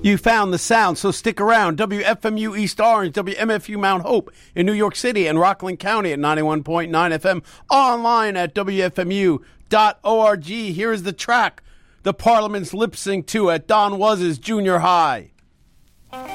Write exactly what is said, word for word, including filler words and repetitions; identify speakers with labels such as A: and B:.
A: You found the sound, so stick around. W F M U East Orange, W M F U Mount Hope in New York City and Rockland County at ninety-one point nine F M. Online at W F M U dot org. Here is the track the Parliaments lip sync to at Don Was' Junior High.